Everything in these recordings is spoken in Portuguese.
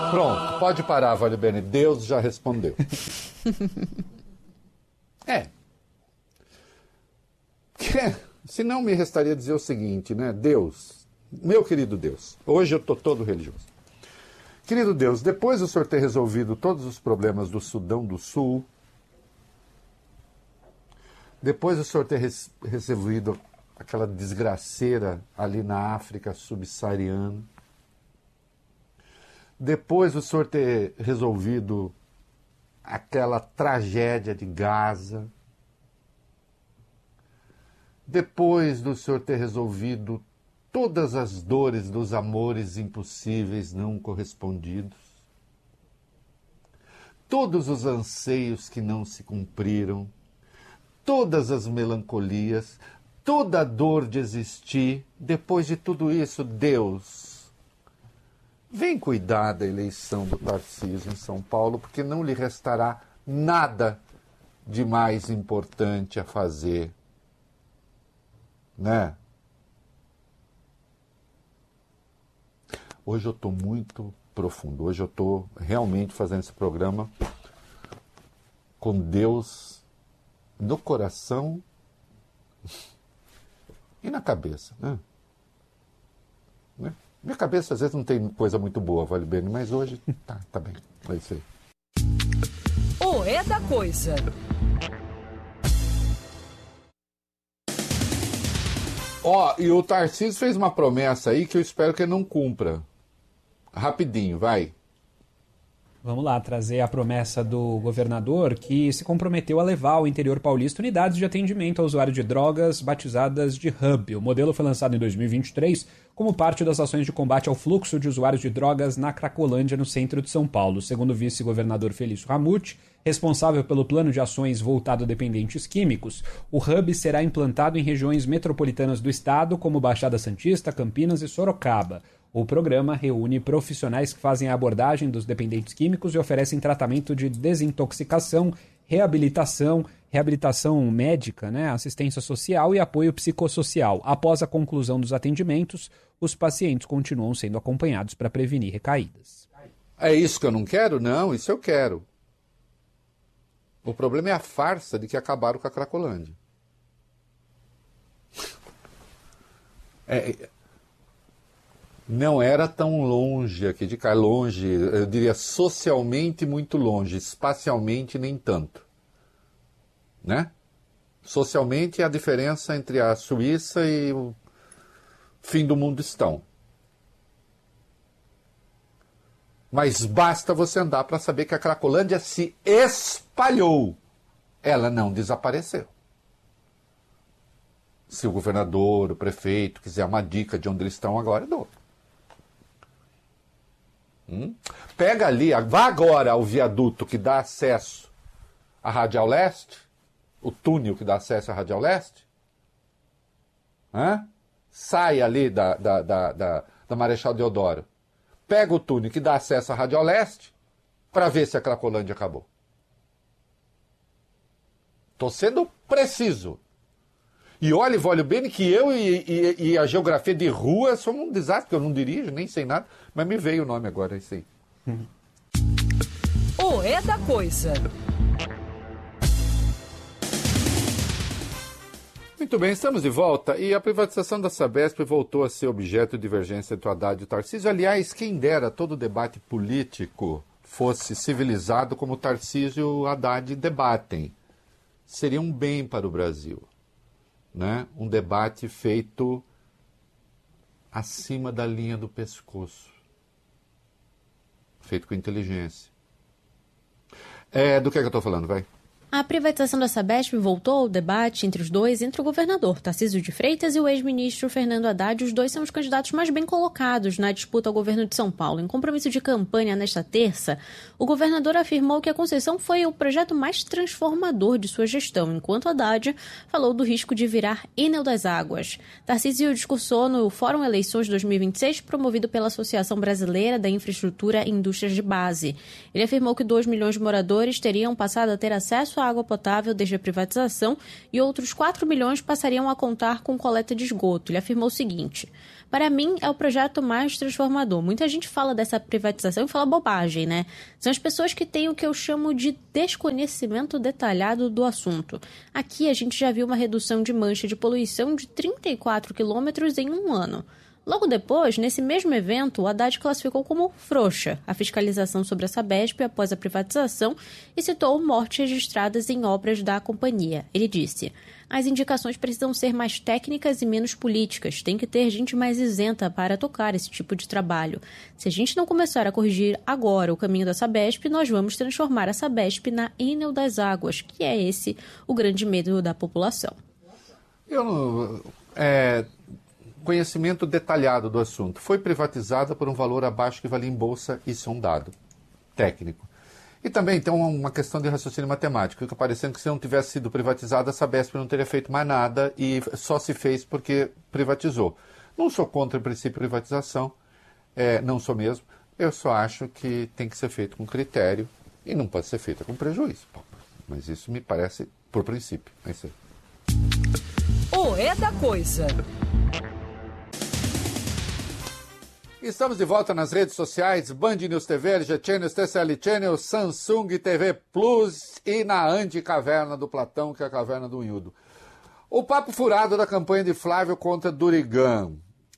Pronto, pode parar, Vale Bene. Deus já respondeu. Se não, me restaria dizer o seguinte, né? Deus, meu querido Deus, hoje eu estou todo religioso. Querido Deus, depois do senhor ter resolvido todos os problemas do Sudão do Sul, depois do senhor ter resolvido aquela desgraceira ali na África subsaariana, depois do senhor ter resolvido aquela tragédia de Gaza, depois do senhor ter resolvido todas as dores dos amores impossíveis não correspondidos, todos os anseios que não se cumpriram, todas as melancolias, toda a dor de existir, depois de tudo isso, Deus, vem cuidar da eleição do Tarcísio em São Paulo, porque não lhe restará nada de mais importante a fazer, né? Hoje eu estou muito profundo, hoje eu estou realmente fazendo esse programa com Deus no coração e na cabeça, né? Minha cabeça às vezes não tem coisa muito boa, Vale Bene, mas hoje tá bem, é isso aí. O É da Coisa. E o Tarcísio fez uma promessa aí que eu espero que ele não cumpra. Rapidinho, vai. Vamos lá, trazer a promessa do governador que se comprometeu a levar ao interior paulista unidades de atendimento ao usuário de drogas batizadas de Hub. O modelo foi lançado em 2023 como parte das ações de combate ao fluxo de usuários de drogas na Cracolândia, no centro de São Paulo. Segundo o vice-governador Felício Ramute, responsável pelo plano de ações voltado a dependentes químicos, o Hub será implantado em regiões metropolitanas do estado, como Baixada Santista, Campinas e Sorocaba. O programa reúne profissionais que fazem a abordagem dos dependentes químicos e oferecem tratamento de desintoxicação, reabilitação médica, né, assistência social e apoio psicossocial. Após a conclusão dos atendimentos, os pacientes continuam sendo acompanhados para prevenir recaídas. É isso que eu não quero? Não, isso eu quero. O problema é a farsa de que acabaram com a Cracolândia. Não era tão longe aqui de cá, longe, eu diria socialmente muito longe, espacialmente nem tanto. Né? Socialmente é a diferença entre a Suíça e o fim do mundo estão. Mas basta você andar para saber que a Cracolândia se espalhou. Ela não desapareceu. Se o governador, o prefeito quiser uma dica de onde eles estão agora, eu dou. Pega ali, vá agora ao viaduto que dá acesso à Radial Leste, o túnel que dá acesso à Radial Leste, sai ali da Marechal Deodoro, pega o túnel que dá acesso à Radial Leste, para ver se a Cracolândia acabou. Estou sendo preciso. E olha, Vale Bene, que eu e a geografia de rua somos um desastre, porque eu não dirijo, nem sei nada, mas me veio o nome agora, é isso aí. O É da Coisa. Muito bem, estamos de volta e a privatização da Sabesp voltou a ser objeto de divergência entre o Haddad e o Tarcísio. Aliás, quem dera todo debate político fosse civilizado como o Tarcísio e o Haddad debatem. Seria um bem para o Brasil. Né? Um debate feito acima da linha do pescoço, feito com inteligência. Do que eu estou falando, vai? A privatização da Sabesp voltou ao debate entre os dois, entre o governador Tarcísio de Freitas e o ex-ministro Fernando Haddad. Os dois são os candidatos mais bem colocados na disputa ao governo de São Paulo. Em compromisso de campanha nesta terça, o governador afirmou que a concessão foi o projeto mais transformador de sua gestão, enquanto Haddad falou do risco de virar Enel das Águas. Tarcísio discursou no Fórum Eleições 2026, promovido pela Associação Brasileira da Infraestrutura e Indústrias de Base. Ele afirmou que 2 milhões de moradores teriam passado a ter acesso à água potável desde a privatização e outros 4 milhões passariam a contar com coleta de esgoto. Ele afirmou o seguinte: Para mim, é o projeto mais transformador. Muita gente fala dessa privatização e fala bobagem, né? São as pessoas que têm o que eu chamo de desconhecimento detalhado do assunto. Aqui a gente já viu uma redução de mancha de poluição de 34 quilômetros em um ano. Logo depois, nesse mesmo evento, o Haddad classificou como frouxa a fiscalização sobre a Sabesp após a privatização e citou mortes registradas em obras da companhia. Ele disse: as indicações precisam ser mais técnicas e menos políticas. Tem que ter gente mais isenta para tocar esse tipo de trabalho. Se a gente não começar a corrigir agora o caminho da Sabesp, nós vamos transformar a Sabesp na Enel das Águas, que é esse o grande medo da população. Conhecimento detalhado do assunto. Foi privatizada por um valor abaixo que valia em bolsa, isso é um dado técnico. E também tem uma questão de raciocínio matemático, fica parecendo que se não tivesse sido privatizada, a Sabesp não teria feito mais nada e só se fez porque privatizou. Não sou contra o princípio de privatização, não sou mesmo, eu só acho que tem que ser feito com critério e não pode ser feito com prejuízo. Mas isso me parece por princípio. É isso aí. O É da Coisa. Estamos de volta nas redes sociais, Band News TV, LG Channel, TCL Channel, Samsung TV Plus e na Anticaverna do Platão, que é a caverna do Unhudo. O papo furado da campanha de Flávio contra Durigan.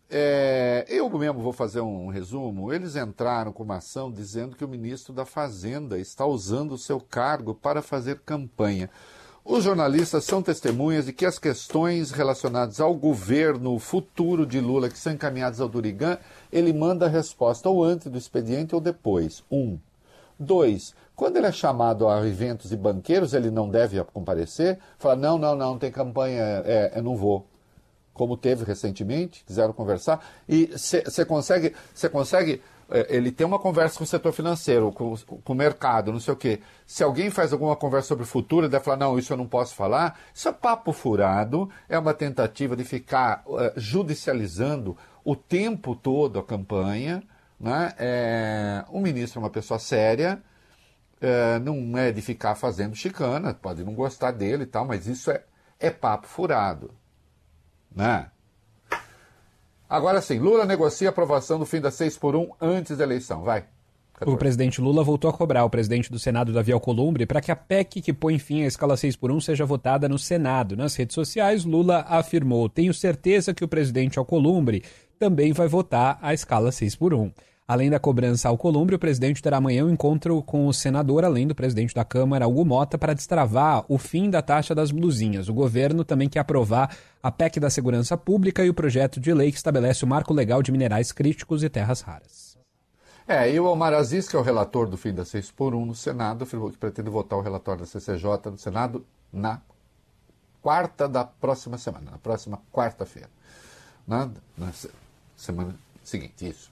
Eu mesmo vou fazer um resumo. Eles entraram com uma ação dizendo que o ministro da Fazenda está usando o seu cargo para fazer campanha. Os jornalistas são testemunhas de que as questões relacionadas ao governo futuro de Lula, que são encaminhadas ao Durigan, ele manda a resposta ou antes do expediente ou depois. 1. 2. Quando ele é chamado a eventos e banqueiros, ele não deve comparecer. Fala, não, tem campanha, eu não vou. Como teve recentemente, quiseram conversar. E você consegue... Ele tem uma conversa com o setor financeiro, com o mercado, não sei o quê. Se alguém faz alguma conversa sobre o futuro, ele deve falar, não, isso eu não posso falar. Isso é papo furado, é uma tentativa de ficar judicializando o tempo todo a campanha. Né? O ministro é uma pessoa séria, não é de ficar fazendo chicana, pode não gostar dele e tal, mas isso é papo furado. Né? Agora sim, Lula negocia a aprovação do fim da 6x1 antes da eleição. Vai. 14. O presidente Lula voltou a cobrar o presidente do Senado, Davi Alcolumbre, para que a PEC que põe fim à escala 6x1 seja votada no Senado. Nas redes sociais, Lula afirmou: tenho certeza que o presidente Alcolumbre também vai votar a escala 6x1. Além da cobrança ao Alcolumbre, o presidente terá amanhã um encontro com o senador, além do presidente da Câmara, Hugo Mota, para destravar o fim da taxa das blusinhas. O governo também quer aprovar a PEC da Segurança Pública e o projeto de lei que estabelece o marco legal de minerais críticos e terras raras. E o Omar Aziz, que é o relator do fim da 6x1 no Senado, afirmou que pretende votar o relatório da CCJ no Senado na quarta da próxima semana, na próxima quarta-feira. Na semana seguinte, isso.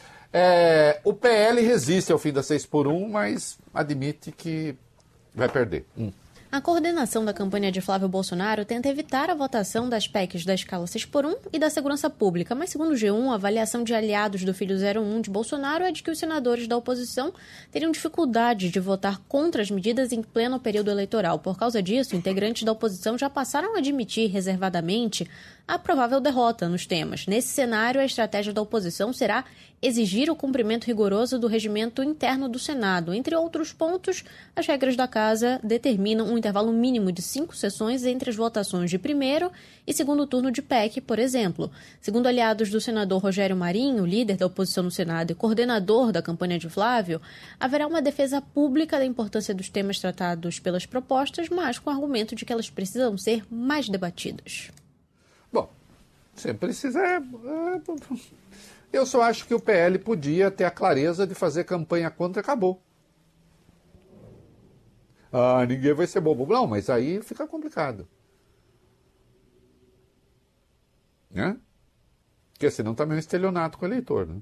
O PL resiste ao fim da 6x1, mas admite que vai perder. A coordenação da campanha de Flávio Bolsonaro tenta evitar a votação das PECs da escala 6x1 e da segurança pública, mas segundo o G1, a avaliação de aliados do filho 01 de Bolsonaro é de que os senadores da oposição teriam dificuldade de votar contra as medidas em pleno período eleitoral. Por causa disso, integrantes da oposição já passaram a admitir reservadamente a provável derrota nos temas. Nesse cenário, a estratégia da oposição será exigir o cumprimento rigoroso do regimento interno do Senado. Entre outros pontos, as regras da Casa determinam um intervalo mínimo de 5 sessões entre as votações de primeiro e segundo turno de PEC, por exemplo. Segundo aliados do senador Rogério Marinho, líder da oposição no Senado e coordenador da campanha de Flávio, haverá uma defesa pública da importância dos temas tratados pelas propostas, mas com o argumento de que elas precisam ser mais debatidas. Bom, se precisa... Eu só acho que o PL podia ter a clareza de fazer campanha contra e acabou. Ninguém vai ser bobo. Não, mas aí fica complicado. Né? Porque senão também é um estelionato com o eleitor. Né?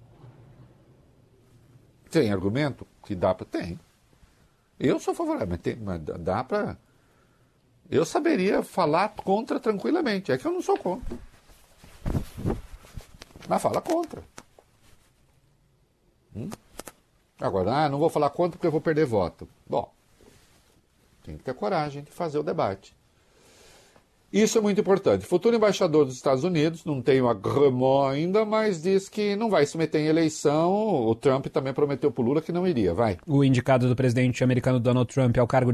Tem argumento que dá para... Tem. Eu sou favorável, mas dá para... Eu saberia falar contra tranquilamente. É que eu não sou contra. Mas fala contra. Agora, não vou falar contra porque eu vou perder voto. Bom, tem que ter coragem de fazer o debate. Isso é muito importante. Futuro embaixador dos Estados Unidos, não tem o agrément ainda, mas diz que não vai se meter em eleição. O Trump também prometeu pro Lula que não iria, vai. O indicado do presidente americano Donald Trump ao cargo